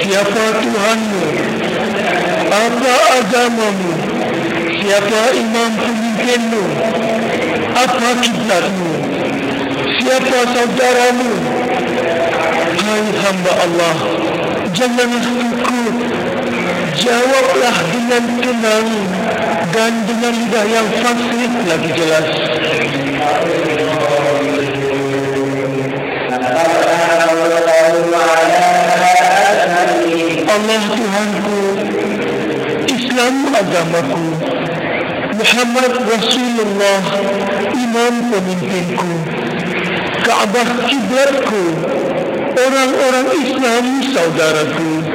siapa Tuhanmu, apa agamamu, siapa imam pemimpinmu, apa kiblatmu, siapa saudaramu. Hai hamba Allah, janganlah takut, jawablah dengan tenang dan dengan lidah yang fasih lagi jelas. Allah Tuhanku, Islam agamaku, Muhammad Rasulullah imam pemimpinku, Kaabah kiblatku, orang-orang Islam saudaraku.